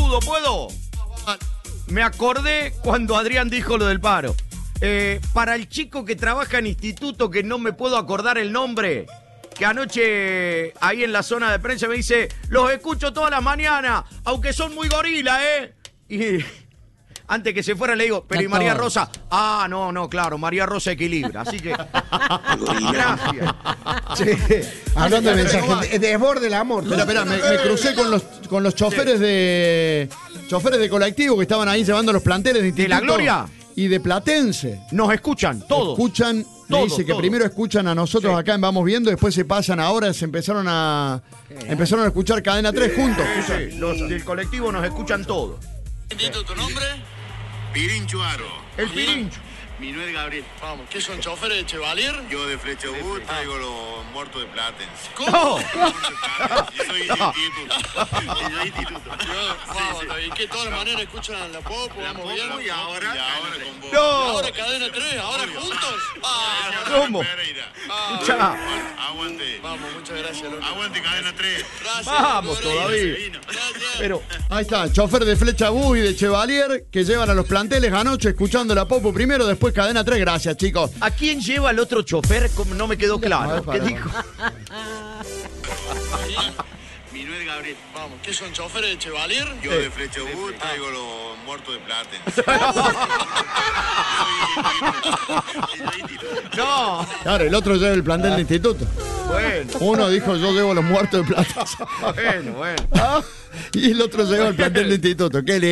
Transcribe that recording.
boludo, ¿puedo? Me acordé cuando Adrián dijo lo del paro. Para el chico que trabaja en instituto, que no me puedo acordar el nombre, que anoche ahí en la zona de prensa me dice, los escucho todas las mañanas, aunque son muy gorila, Y antes que se fuera le digo, pero ¿y María Rosa? Ah, no, claro, María Rosa equilibra, así que... Gracias. Sí. Hablando de mensajes, desborde el amor. Espera, me crucé con los choferes de colectivo que estaban ahí llevando los planteles de instituto. ¿De La Gloria? Y de Platense. Nos escuchan, todos. Escuchan, me dice que primero escuchan a nosotros acá en Vamos Viendo, después se pasan ahora, empezaron a escuchar Cadena 3 juntos. Sí, los del colectivo nos escuchan todos. ¿Tu nombre? Pirincho Aro. El Pirincho. Minuel Gabriel. Vamos, ¿qué son choferes de Chevalier? Yo de Flecha Bus traigo los muertos de Platense. ¿Cómo? Yo soy de instituto. Vamos, ¿y qué? ¿Todas las maneras escuchan la Popo? Vamos Vamos bien. y ahora con vos. No. ¿Ahora Cadena 3? ¿Ahora juntos? ¿Cómo? Escuchá. Aguante. Vamos, muchas gracias, loco. Aguante Cadena 3. Gracias. Vamos loco, todavía. Gracias. Pero, Ahí está, chofer de Flecha Bus y de Chevalier que llevan a los planteles anoche escuchando la Popo primero, después Cadena 3. Gracias, chicos. ¿a quién lleva el otro chofer? No me quedó claro. ¿Qué dijo? Minuel Gabriel. Vamos, ¿qué son choferes de Chevalier? Yo de Flecha Bus traigo los muertos de Platense. No. Claro, el otro lleva el plantel de instituto. Bueno, Uno dijo, yo llevo los muertos de Platense. bueno. Y el otro lleva el plantel de instituto. Qué lindo.